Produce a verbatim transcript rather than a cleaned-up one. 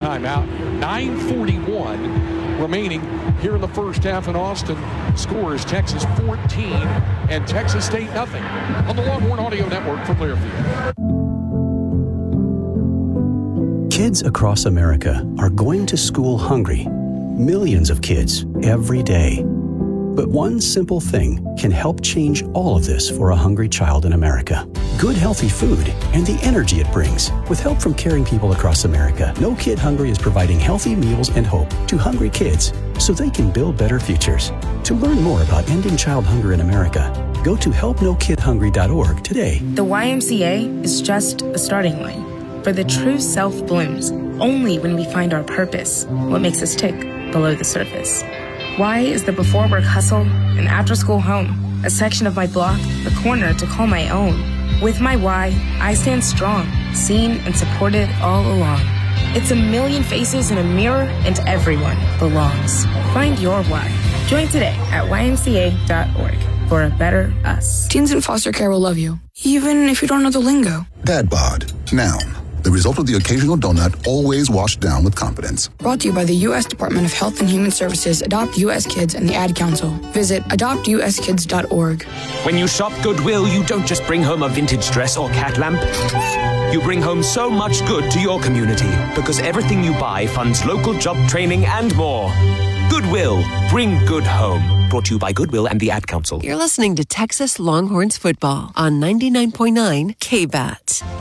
timeout here. nine forty-one remaining here in the first half in Austin. Score is Texas fourteen and Texas State nothing on the Longhorn Audio Network from Learfield. Kids across America are going to school hungry. Millions of kids every day. But one simple thing can help change all of this for a hungry child in America. Good, healthy food and the energy it brings. With help from caring people across America, No Kid Hungry is providing healthy meals and hope to hungry kids so they can build better futures. To learn more about ending child hunger in America, go to help no kid hungry dot org today. The Y M C A is just a starting line. For the true self blooms only when we find our purpose, what makes us tick below the surface. Y is the before work hustle, an after school home, a section of my block, a corner to call my own. With my Y, I stand strong, seen and supported all along. It's a million faces in a mirror and everyone belongs. Find your Y. Join today at Y M C A dot org for a better us. Teens in foster care will love you, even if you don't know the lingo. Dad bod, noun. The result of the occasional donut, always washed down with confidence. Brought to you by the U S Department of Health and Human Services, Adopt U S Kids, and the Ad Council. Visit adopt u s kids dot org. When you shop Goodwill, you don't just bring home a vintage dress or cat lamp. You bring home so much good to your community because everything you buy funds local job training and more. Goodwill, bring good home. Brought to you by Goodwill and the Ad Council. You're listening to Texas Longhorns football on ninety-nine point nine K B A T.